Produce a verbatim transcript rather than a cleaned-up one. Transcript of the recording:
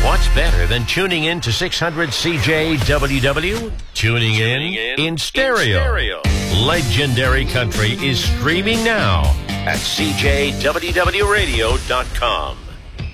What's better than tuning in to six hundred C J W W? Tuning, tuning in, in in stereo. In stereo. Legendary Country is streaming now at C J W W radio dot com.